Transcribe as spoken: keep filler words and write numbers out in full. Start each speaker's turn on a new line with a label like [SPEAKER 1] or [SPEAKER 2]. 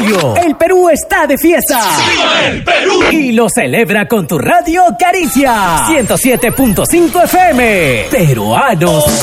[SPEAKER 1] julio, el Perú está de fiesta.
[SPEAKER 2] ¡Viva el Perú!
[SPEAKER 1] Y lo celebra con tu radio Caricia. ciento siete punto cinco F M. Peruanos